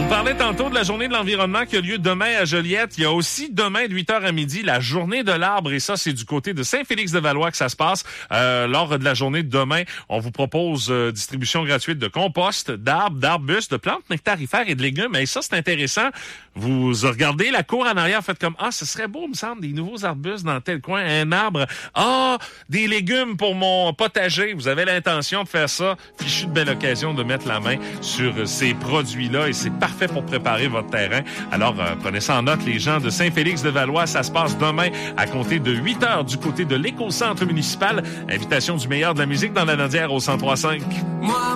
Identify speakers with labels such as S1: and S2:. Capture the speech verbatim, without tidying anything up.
S1: vous parlais tantôt de la journée de l'environnement qui a lieu demain à Joliette. Il y a aussi demain de huit heures à midi la journée de l'arbre et ça, c'est du côté de Saint-Félix-de-Valois que ça se passe. Euh, lors de la journée de demain, on vous propose euh, distribution gratuite de compost, d'arbres, d'arbustes, de plantes nectarifères et de légumes. Et ça, c'est intéressant. Vous regardez la cour en arrière, faites comme « Ah, ce serait beau, me semble, des nouveaux arbustes dans tel coin, un arbre. Ah, des légumes pour mon potager. » Vous avez l'intention de faire ça. Fichu de belle occasion de mettre la main sur ces produits-là et c'est parfait pour préparer votre terrain. Alors, euh, prenez ça en note, les gens de Saint-Félix-de-Valois. Ça se passe demain à compter de huit heures du côté de l'éco-centre municipal. Invitation du meilleur de la musique dans la Nodière au cent trois cinq.